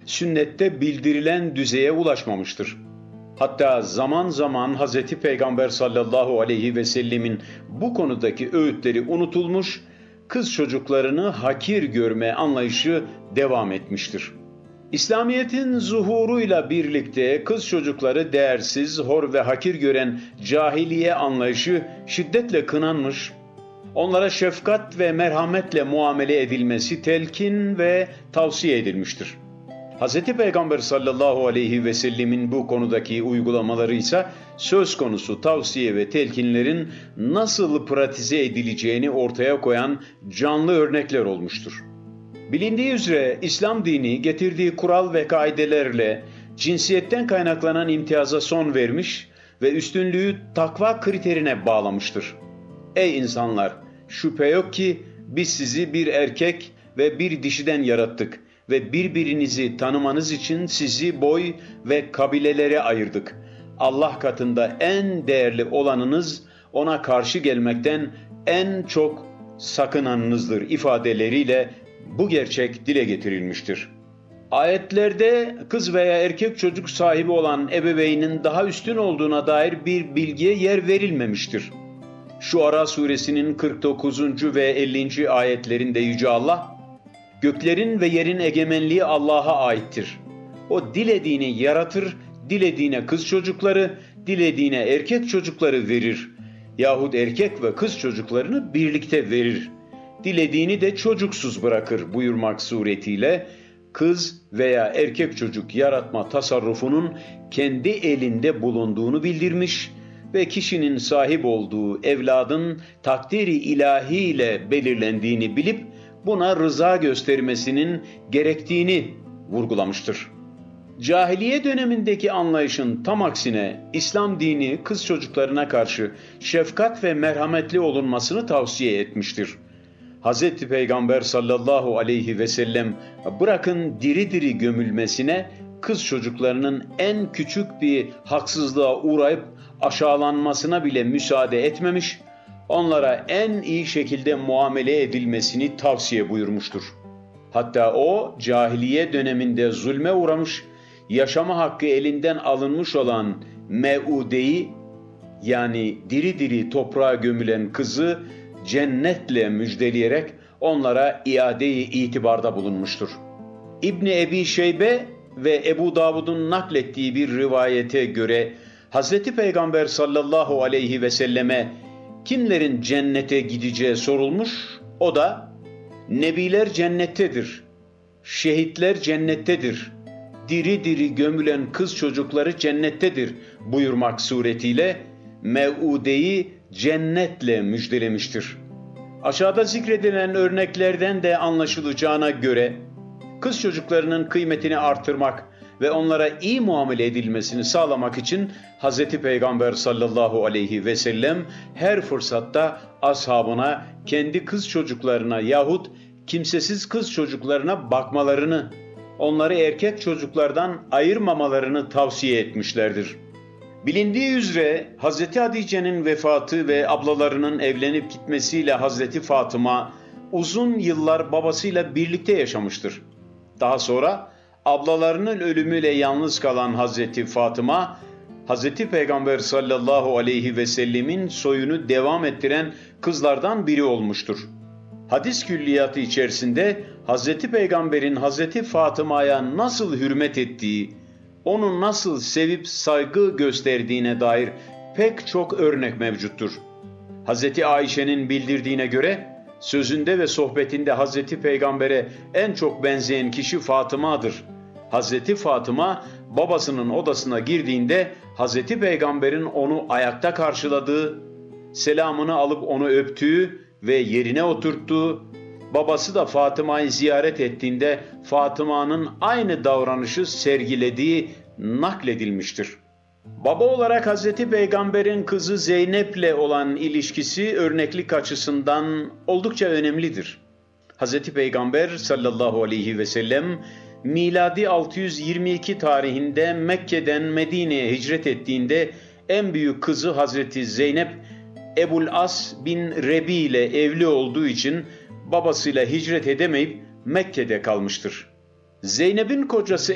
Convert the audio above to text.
sünnette bildirilen düzeye ulaşmamıştır. Hatta zaman zaman Hz. Peygamber sallallahu aleyhi ve sellemin bu konudaki öğütleri unutulmuş, kız çocuklarını hakir görme anlayışı devam etmiştir. İslamiyet'in zuhuruyla birlikte kız çocukları değersiz, hor ve hakir gören cahiliye anlayışı şiddetle kınanmış, onlara şefkat ve merhametle muamele edilmesi telkin ve tavsiye edilmiştir. Hz. Peygamber sallallahu aleyhi ve sellemin bu konudaki uygulamaları ise söz konusu tavsiye ve telkinlerin nasıl pratize edileceğini ortaya koyan canlı örnekler olmuştur. Bilindiği üzere İslam dini getirdiği kural ve kaidelerle cinsiyetten kaynaklanan imtiyaza son vermiş ve üstünlüğü takva kriterine bağlamıştır. Ey insanlar! Şüphe yok ki biz sizi bir erkek ve bir dişiden yarattık ve birbirinizi tanımanız için sizi boy ve kabilelere ayırdık. Allah katında en değerli olanınız ona karşı gelmekten en çok sakınanınızdır ifadeleriyle bu gerçek dile getirilmiştir. Ayetlerde kız veya erkek çocuk sahibi olan ebeveynin daha üstün olduğuna dair bir bilgiye yer verilmemiştir. Şuara suresinin 49. ve 50. ayetlerinde Yüce Allah, "Göklerin ve yerin egemenliği Allah'a aittir. O dilediğini yaratır, dilediğine kız çocukları, dilediğine erkek çocukları verir. Yahut erkek ve kız çocuklarını birlikte verir. Dilediğini de çocuksuz bırakır" buyurmak suretiyle kız veya erkek çocuk yaratma tasarrufunun kendi elinde bulunduğunu bildirmiş ve kişinin sahip olduğu evladın takdiri ilahiyle belirlendiğini bilip buna rıza göstermesinin gerektiğini vurgulamıştır. Cahiliye dönemindeki anlayışın tam aksine İslam dini kız çocuklarına karşı şefkat ve merhametli olunmasını tavsiye etmiştir. Hz. Peygamber sallallahu aleyhi ve sellem bırakın diri diri gömülmesine, kız çocuklarının en küçük bir haksızlığa uğrayıp aşağılanmasına bile müsaade etmemiş, onlara en iyi şekilde muamele edilmesini tavsiye buyurmuştur. Hatta o cahiliye döneminde zulme uğramış, yaşama hakkı elinden alınmış olan Meude'yi, yani diri diri toprağa gömülen kızı cennetle müjdeleyerek onlara iade-i itibarda bulunmuştur. İbni Ebi Şeybe ve Ebu Davud'un naklettiği bir rivayete göre Hz. Peygamber sallallahu aleyhi ve selleme kimlerin cennete gideceği sorulmuş, o da "Nebiler cennettedir, şehitler cennettedir, diri diri gömülen kız çocukları cennettedir" buyurmak suretiyle Meude'yi cennetle müjdelemiştir. Aşağıda zikredilen örneklerden de anlaşılacağına göre kız çocuklarının kıymetini artırmak ve onlara iyi muamele edilmesini sağlamak için Hz. Peygamber sallallahu aleyhi ve sellem her fırsatta ashabına kendi kız çocuklarına yahut kimsesiz kız çocuklarına bakmalarını, onları erkek çocuklardan ayırmamalarını tavsiye etmişlerdir. Bilindiği üzere Hz. Hatice'nin vefatı ve ablalarının evlenip gitmesiyle Hz. Fatıma uzun yıllar babasıyla birlikte yaşamıştır. Daha sonra ablalarının ölümüyle yalnız kalan Hz. Fatıma, Hz. Peygamber sallallahu aleyhi ve sellemin soyunu devam ettiren kızlardan biri olmuştur. Hadis külliyatı içerisinde Hz. Peygamber'in Hz. Fatıma'ya nasıl hürmet ettiği, onu nasıl sevip saygı gösterdiğine dair pek çok örnek mevcuttur. Hz. Ayşe'nin bildirdiğine göre sözünde ve sohbetinde Hz. Peygamber'e en çok benzeyen kişi Fatıma'dır. Hz. Fatıma babasının odasına girdiğinde Hz. Peygamber'in onu ayakta karşıladığı, selamını alıp onu öptüğü ve yerine oturttuğu, babası da Fatıma'yı ziyaret ettiğinde Fatıma'nın aynı davranışı sergilediği nakledilmiştir. Baba olarak Hz. Peygamber'in kızı Zeynep'le olan ilişkisi örneklik açısından oldukça önemlidir. Hz. Peygamber sallallahu aleyhi ve sellem miladi 622 tarihinde Mekke'den Medine'ye hicret ettiğinde en büyük kızı Hz. Zeynep, Ebul As bin Rebi ile evli olduğu için babasıyla hicret edemeyip Mekke'de kalmıştır. Zeynep'in kocası